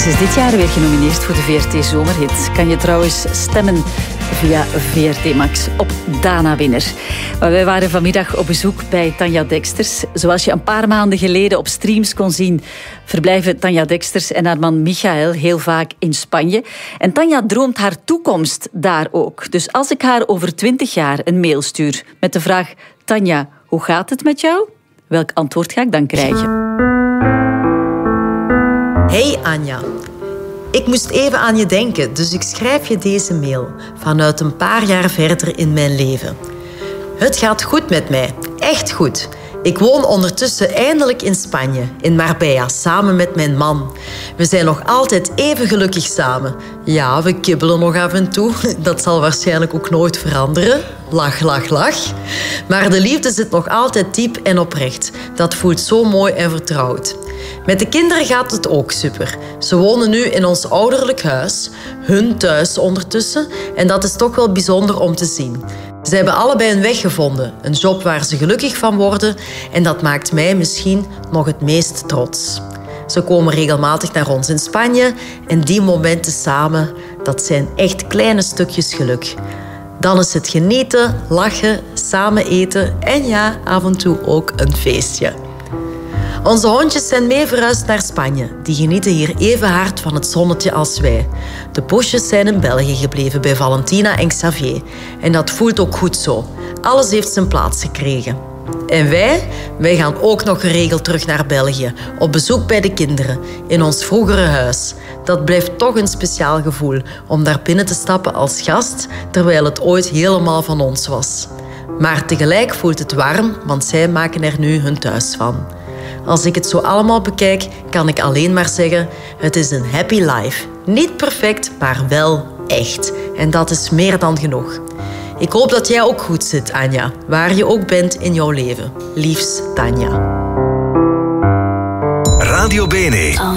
Ze is dit jaar weer genomineerd voor de VRT Zomerhit. Kan je trouwens stemmen via VRT Max op Dana-winner. Maar wij waren vanmiddag op bezoek bij Tanja Deksters. Zoals je een paar maanden geleden op streams kon zien, verblijven Tanja Deksters en haar man Michael heel vaak in Spanje. En Tanja droomt haar toekomst daar ook. Dus als ik haar over 20 jaar een mail stuur met de vraag: Tanja, hoe gaat het met jou? Welk antwoord ga ik dan krijgen? Hey Anja, ik moest even aan je denken, dus ik schrijf je deze mail vanuit een paar jaar verder in mijn leven. Het gaat goed met mij, echt goed. Ik woon ondertussen eindelijk in Spanje, in Marbella, samen met mijn man. We zijn nog altijd even gelukkig samen. Ja, we kibbelen nog af en toe. Dat zal waarschijnlijk ook nooit veranderen. Lach, lach, lach. Maar de liefde zit nog altijd diep en oprecht. Dat voelt zo mooi en vertrouwd. Met de kinderen gaat het ook super. Ze wonen nu in ons ouderlijk huis, hun thuis ondertussen. En dat is toch wel bijzonder om te zien. Ze hebben allebei een weg gevonden, een job waar ze gelukkig van worden. En dat maakt mij misschien nog het meest trots. Ze komen regelmatig naar ons in Spanje en die momenten samen, dat zijn echt kleine stukjes geluk. Dan is het genieten, lachen, samen eten en ja, af en toe ook een feestje. Onze hondjes zijn mee verhuisd naar Spanje. Die genieten hier even hard van het zonnetje als wij. De poesjes zijn in België gebleven bij Valentina en Xavier. En dat voelt ook goed zo. Alles heeft zijn plaats gekregen. En wij gaan ook nog geregeld terug naar België. Op bezoek bij de kinderen. In ons vroegere huis. Dat blijft toch een speciaal gevoel om daar binnen te stappen als gast, terwijl het ooit helemaal van ons was. Maar tegelijk voelt het warm, want zij maken er nu hun thuis van. Als ik het zo allemaal bekijk, kan ik alleen maar zeggen: het is een happy life. Niet perfect, maar wel echt. En dat is meer dan genoeg. Ik hoop dat jij ook goed zit, Anja, waar je ook bent in jouw leven. Liefs, Tanja. Radio Bene.